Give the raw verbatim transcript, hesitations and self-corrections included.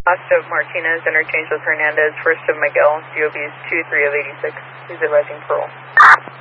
Last of Martinez, interchange with Hernandez, first of Miguel, D O B is two three of eighty-six. He's advising parole.